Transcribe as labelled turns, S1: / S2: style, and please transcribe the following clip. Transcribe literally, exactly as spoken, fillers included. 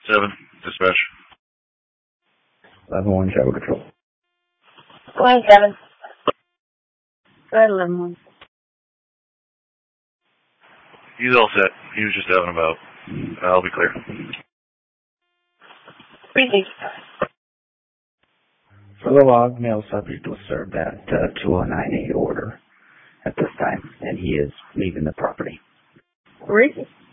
S1: Seven, dispatch.
S2: eleven one, Travel Control.
S3: Go ahead, Seven. Go ahead, eleven one.
S1: He's all set. He was just out and about. I'll be clear.
S3: Briefing.
S2: For the log, male subject was served at uh, two oh nine A order at this time, and he is leaving the property.
S3: Briefing.